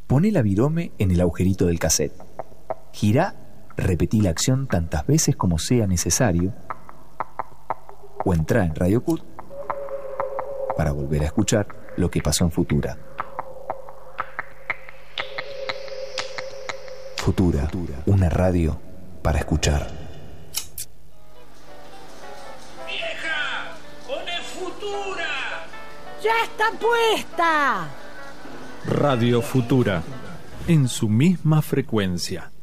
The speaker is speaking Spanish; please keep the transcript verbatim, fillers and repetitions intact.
Poné la virome en el agujerito del cassette. Girá, repetí la acción tantas veces como sea necesario. O entrá en Radio Cut para volver a escuchar lo que pasó en Futura. Futura, una radio para escuchar. ¡Vieja! ¡Poné Futura! ¡Ya está puesta! Radio Futura, en su misma frecuencia.